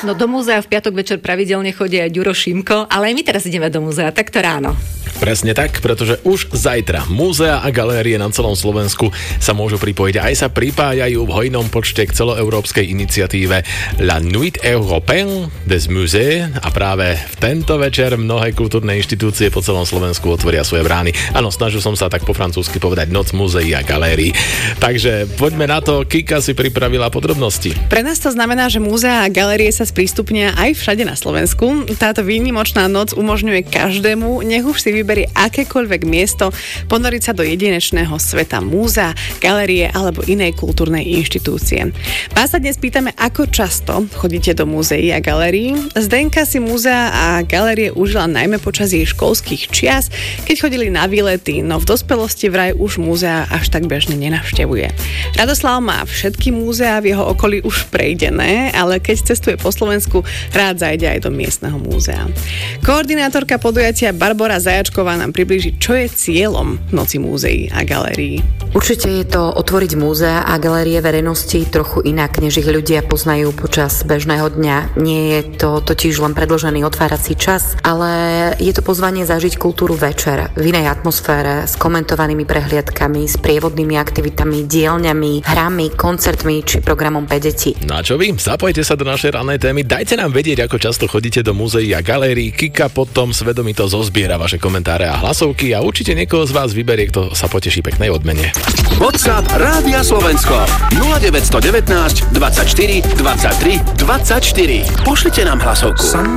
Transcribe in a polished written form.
No do múzea v piatok večer pravidelne chodí aj Ďuro Šimko, ale aj my teraz ideme do múzea, takto ráno. Presne tak, pretože už zajtra múzea a galérie na celom Slovensku sa môžu pripojiť. Aj sa pripájajú v hojnom počte k celoeurópskej iniciatíve La Nuit Européenne des Musées a práve v tento večer mnohé kultúrne inštitúcie po celom Slovensku otvoria svoje brány. Áno, snažil som sa tak po francúzsky povedať Noc múzeí a galérií. Takže poďme na to, Kika si pripravila podrobnosti. Pre nás to znamená, že múzea a galérie sa sprístupnia aj všade na Slovensku. Táto výnimočná noc umožňuje každému, nech už si vyberie akékoľvek miesto, ponoriť sa do jedinečného sveta múzea, galérie alebo inej kultúrnej inštitúcie. Vás sa dnes pýtame, ako často chodíte do múzeí a galérií. Zdenka si múzea a galérie užila najmä počas jej školských čias, keď chodili na výlety, no v dospelosti vraj už múzea až tak bežne nenavštevuje. Radoslav má všetky múzea v jeho okolí už prejdené, ale keď cestuje po Slovensku, rád zajde aj do miestneho múzea. Koordinátorka podujatia Barbora Zajačková nám priblíži, čo je cieľom Noci múzeí a galérií. Určite je to otvoriť múzea a galérie verejnosti trochu inak, než ich ľudia poznajú počas bežného dňa. Nie je to totiž len predĺžený otvárací čas, ale je to pozvanie zažiť kultúru večer v inej atmosfére, s komentovanými prehliadkami, s prievodnými aktivitami, dielňami, hrami, koncertmi či programom pre deti. No a čo vy? Zapojte sa do našej rannej témy, dajte nám vedieť, ako často chodíte do múzeí a galérií. Kika potom svedomito zozbiera vaše komentáre a hlasovky a určite niekoho z vás vyberie, kto sa poteší peknej odmene. WhatsApp Rádia Slovensko 0919 24 23 24. Pošlite nám hlasovku.